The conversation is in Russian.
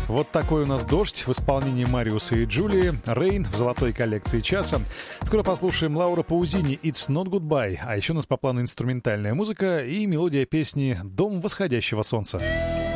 Вот такой у нас «Дождь» в исполнении Мариуса и Джулии, «Рейн» в золотой коллекции часа. Скоро послушаем Лаура Паузини «It's Not Goodbye», а еще у нас по плану инструментальная музыка и мелодия песни «Дом восходящего солнца».